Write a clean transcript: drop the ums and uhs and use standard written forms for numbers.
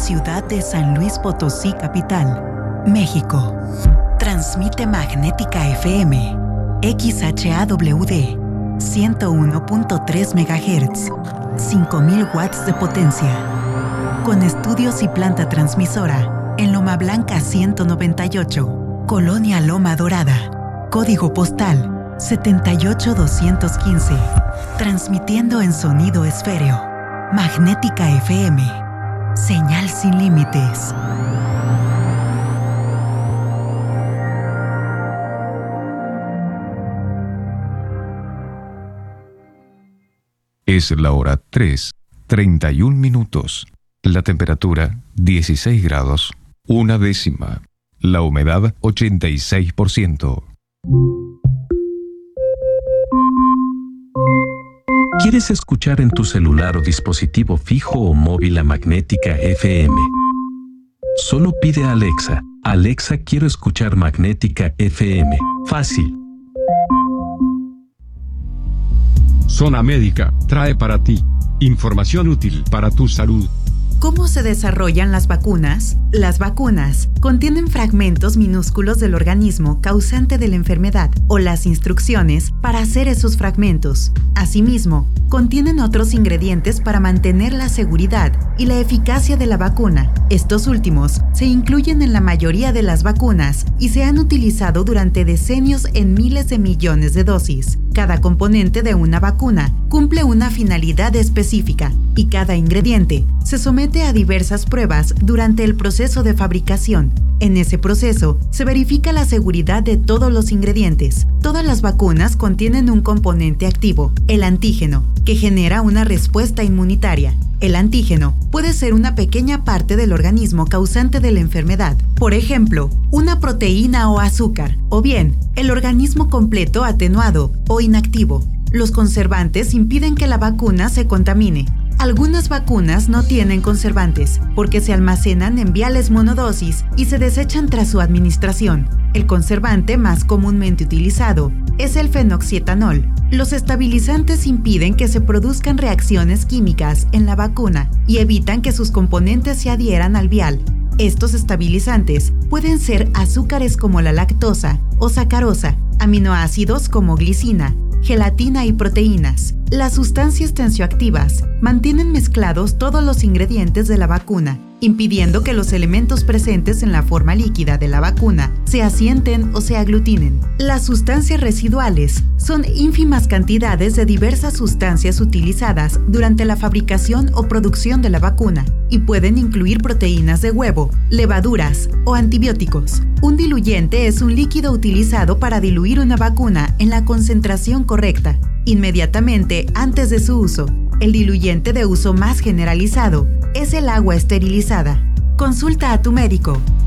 ciudad de San Luis Potosí, capital, México. Transmite Magnética FM, XHAWD, 101.3 MHz, 5000 watts de potencia. Con estudios y planta transmisora en Loma Blanca 198, Colonia Loma Dorada. Código postal 78215. Transmitiendo en sonido esféreo. Magnética FM. Señal sin límites. Es la hora 3:31 minutos. La temperatura 16 grados, 1/10. La humedad 86%. ¿Quieres escuchar en tu celular o dispositivo fijo o móvil a Magnética FM? Solo pide a Alexa: Alexa, quiero escuchar Magnética FM. Fácil. Zona Médica trae para ti información útil para tu salud. ¿Cómo se desarrollan las vacunas? Las vacunas contienen fragmentos minúsculos del organismo causante de la enfermedad o las instrucciones para hacer esos fragmentos. Asimismo, contienen otros ingredientes para mantener la seguridad y la eficacia de la vacuna. Estos últimos se incluyen en la mayoría de las vacunas y se han utilizado durante decenios en miles de millones de dosis. Cada componente de una vacuna cumple una finalidad específica y cada ingrediente se somete a diversas pruebas durante el proceso de fabricación. En ese proceso se verifica la seguridad de todos los ingredientes. Todas las vacunas contienen un componente activo, el antígeno, que genera una respuesta inmunitaria. El antígeno puede ser una pequeña parte del organismo causante de la enfermedad, por ejemplo, una proteína o azúcar, o bien el organismo completo atenuado o inactivo. Los conservantes impiden que la vacuna se contamine. Algunas vacunas no tienen conservantes porque se almacenan en viales monodosis y se desechan tras su administración. El conservante más comúnmente utilizado es el fenoxietanol. Los estabilizantes impiden que se produzcan reacciones químicas en la vacuna y evitan que sus componentes se adhieran al vial. Estos estabilizantes pueden ser azúcares como la lactosa o sacarosa, aminoácidos como glicina, gelatina y proteínas. Las sustancias tensioactivas mantienen mezclados todos los ingredientes de la vacuna, impidiendo que los elementos presentes en la forma líquida de la vacuna se asienten o se aglutinen. Las sustancias residuales son ínfimas cantidades de diversas sustancias utilizadas durante la fabricación o producción de la vacuna y pueden incluir proteínas de huevo, levaduras o antibióticos. Un diluyente es un líquido utilizado para diluir una vacuna en la concentración correcta, inmediatamente antes de su uso. El diluyente de uso más generalizado es el agua esterilizada. Consulta a tu médico.